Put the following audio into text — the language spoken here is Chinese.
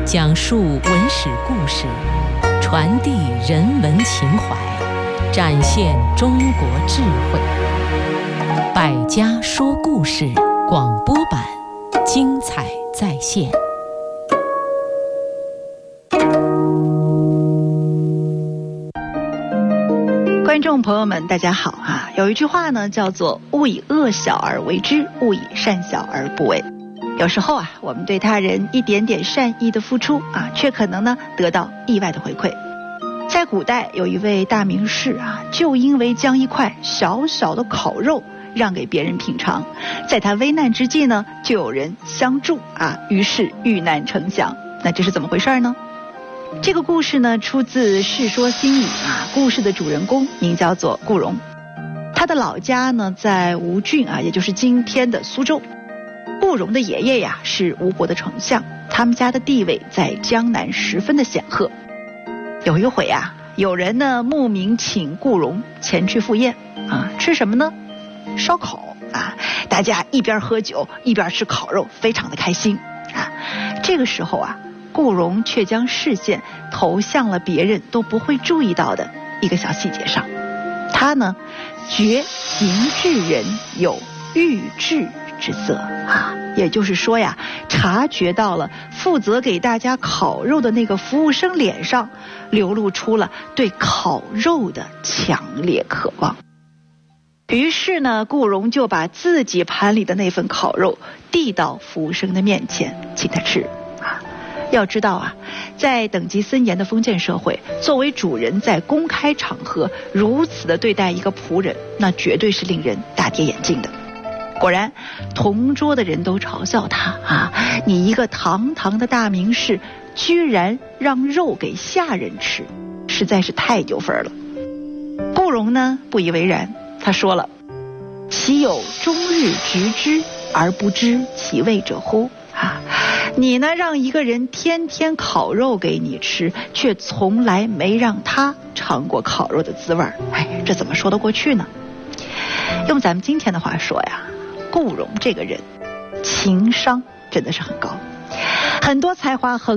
讲述文史故事，传递人文情怀，展现中国智慧。百家说故事广播版，精彩再现。 观众朋友们大家好啊，有一句话呢叫做勿以恶小而为之，勿以善小而不为。有时候啊，我们对他人一点点善意的付出啊，却可能呢得到意外的回馈。在古代有一位大名士啊，就因为将一块小小的烤肉让给别人品尝，在他危难之际呢，就有人相助啊，于是遇难成祥。那这是怎么回事呢？这个故事呢出自《世说新语》啊，故事的主人公名叫做顾荣，他的老家呢在吴郡啊，也就是今天的苏州。顾荣的爷爷呀是吴国的丞相，他们家的地位在江南十分的显赫。有一回啊，有人呢慕名请顾荣前去赴宴啊，吃什么呢？烧烤啊！大家一边喝酒一边吃烤肉，非常的开心啊。这个时候啊，顾荣却将视线投向了别人都不会注意到的一个小细节上。他呢，觉行至人有欲治之色啊，也就是说呀，察觉到了负责给大家烤肉的那个服务生脸上流露出了对烤肉的强烈渴望。于是呢，顾荣就把自己盘里的那份烤肉递到服务生的面前，请他吃啊。要知道啊，在等级森严的封建社会，作为主人在公开场合如此的对待一个仆人，那绝对是令人大跌眼镜的。果然，同桌的人都嘲笑他啊，你一个堂堂的大名士，居然让肉给下人吃，实在是太丢分了。顾荣呢不以为然，他说了，岂有终日执之而不知其味者乎啊，你呢让一个人天天烤肉给你吃，却从来没让他尝过烤肉的滋味，哎，这怎么说得过去呢？用咱们今天的话说呀，顾荣这个人情商真的是很高，很多才华